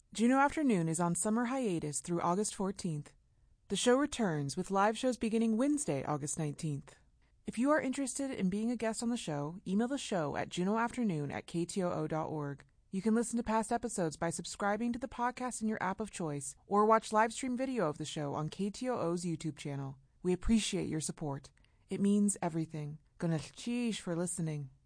Juno Afternoon is on summer hiatus through August 14th. The show returns with live shows beginning Wednesday, August 19th. If you are interested in being a guest on the show, email the show at junoafternoon@ktoo.org. You can listen to past episodes by subscribing to the podcast in your app of choice or watch live stream video of the show on KTOO's YouTube channel. We appreciate your support. It means everything. Gonalchish for listening.